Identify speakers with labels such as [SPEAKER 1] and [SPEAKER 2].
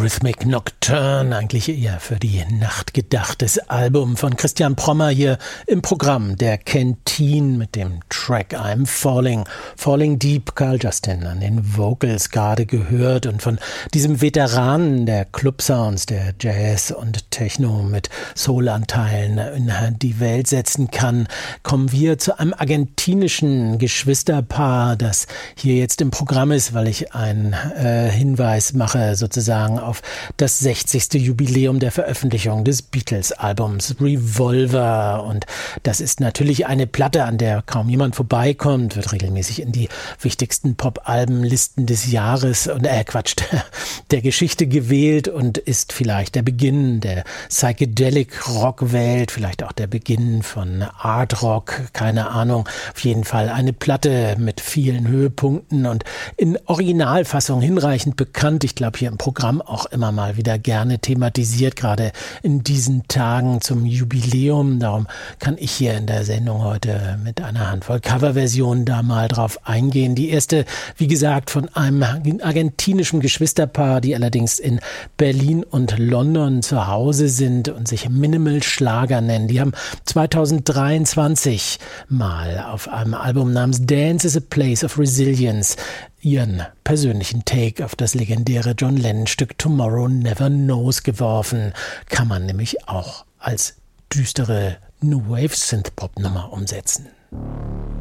[SPEAKER 1] Rhythmic Nocturne, eigentlich eher für die Nacht gedachtes Album von Christian Prommer hier im Programm der Canteen mit dem Track I'm Falling. Falling Deep, Carl Justin an den Vocals gerade gehört, und von diesem Veteranen der Club-Sounds, der Jazz und Techno mit Soul-Anteilen in die Welt setzen kann, kommen wir zu einem argentinischen Geschwisterpaar, das hier jetzt im Programm ist, weil ich einen Hinweis mache sozusagen auf das 60. Jubiläum der Veröffentlichung des Beatles-Albums Revolver. Und das ist natürlich eine Platte, an der kaum jemand vorbeikommt, wird regelmäßig in die wichtigsten Pop-Albenlisten des Jahres und der Geschichte gewählt und ist vielleicht der Beginn der Psychedelic-Rock-Welt, vielleicht auch der Beginn von Art-Rock, keine Ahnung. Auf jeden Fall eine Platte mit vielen Höhepunkten und in Originalfassung hinreichend bekannt. Ich glaube, hier im Programm auch immer mal wieder gerne thematisiert, gerade in diesen Tagen zum Jubiläum. Darum kann ich hier in der Sendung heute mit einer Handvoll Coverversionen da mal drauf eingehen. Die erste, wie gesagt, von einem argentinischen Geschwisterpaar, die allerdings in Berlin und London zu Hause sind und sich Minimal Schlager nennen. Die haben 2023 mal auf einem Album namens Dance is a Place of Resilience ihren persönlichen Take auf das legendäre John Lennon-Stück Tomorrow Never Knows geworfen. Kann man nämlich auch als düstere New Wave Synthpop-Nummer umsetzen.